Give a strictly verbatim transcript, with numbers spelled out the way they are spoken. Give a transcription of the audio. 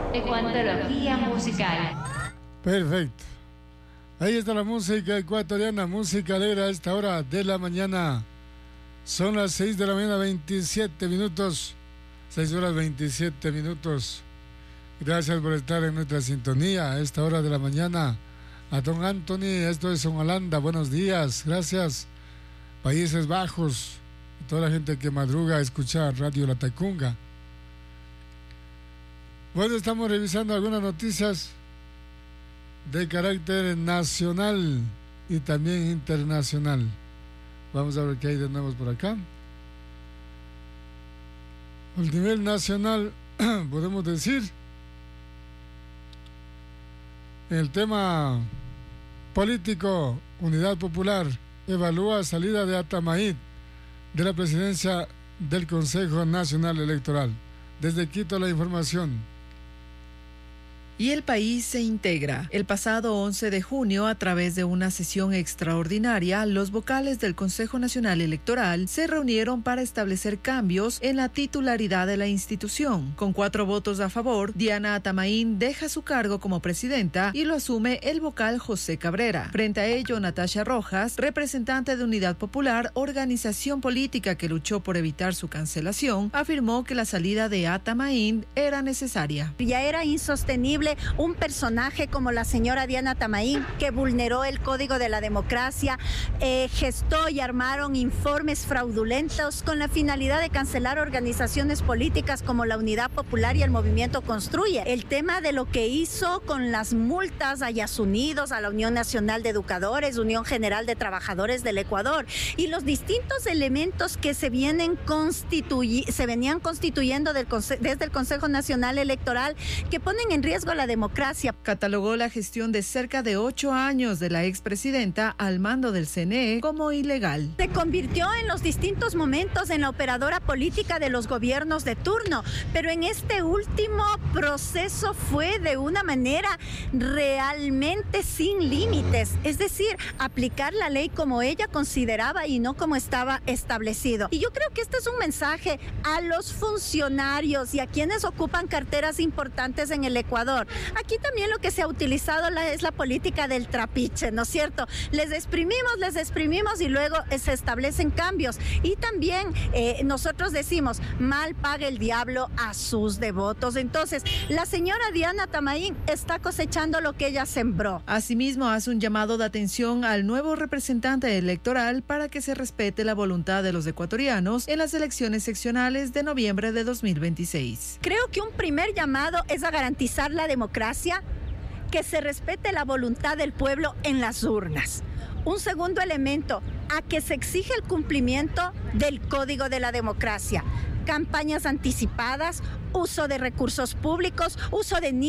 de Cuantología Musical. Perfecto. Ahí está la música ecuatoriana, música alegre a esta hora de la mañana. Son las seis de la mañana, veintisiete minutos. seis horas veintisiete minutos. Gracias por estar en nuestra sintonía a esta hora de la mañana. A don Anthony, esto es en Holanda, buenos días, gracias. Países Bajos, a toda la gente que madruga a escuchar Radio La Tacunga. Bueno, estamos revisando algunas noticias de carácter nacional y también internacional. Vamos a ver qué hay de nuevos por acá. Al nivel nacional, podemos decir, el tema político, Unidad Popular evalúa salida de Atamaín de la presidencia del Consejo Nacional Electoral. Desde Quito la información. Y el país se integra. El pasado once de junio, a través de una sesión extraordinaria, los vocales del Consejo Nacional Electoral se reunieron para establecer cambios en la titularidad de la institución. Con cuatro votos a favor, Diana Atamaín deja su cargo como presidenta y lo asume el vocal José Cabrera. Frente a ello, Natasha Rojas, representante de Unidad Popular, organización política que luchó por evitar su cancelación, afirmó que la salida de Atamaín era necesaria. Ya era insostenible un personaje como la señora Diana Atamaín, que vulneró el Código de la Democracia, eh, gestó y armaron informes fraudulentos con la finalidad de cancelar organizaciones políticas como la Unidad Popular y el Movimiento Construye. El tema de lo que hizo con las multas a Yasunidos, a la Unión Nacional de Educadores, Unión General de Trabajadores del Ecuador, y los distintos elementos que se vienen constituy- se venían constituyendo del conse- desde el Consejo Nacional Electoral, que ponen en riesgo la democracia. Catalogó la gestión de cerca de ocho años de la expresidenta al mando del C N E como ilegal. Se convirtió en los distintos momentos en la operadora política de los gobiernos de turno, pero en este último proceso fue de una manera realmente sin límites, es decir, aplicar la ley como ella consideraba y no como estaba establecido. Y yo creo que este es un mensaje a los funcionarios y a quienes ocupan carteras importantes en el Ecuador. Aquí también lo que se ha utilizado la, es la política del trapiche, ¿no es cierto? Les exprimimos, les exprimimos y luego eh, se establecen cambios. Y también eh, nosotros decimos, mal paga el diablo a sus devotos. Entonces, la señora Diana Atamaín está cosechando lo que ella sembró. Asimismo, hace un llamado de atención al nuevo representante electoral para que se respete la voluntad de los ecuatorianos en las elecciones seccionales de noviembre de dos mil veintiséis. Creo que un primer llamado es a garantizar la democracia, que se respete la voluntad del pueblo en las urnas. Un segundo elemento, a que se exige el cumplimiento del Código de la Democracia. Campañas anticipadas, uso de recursos públicos, uso de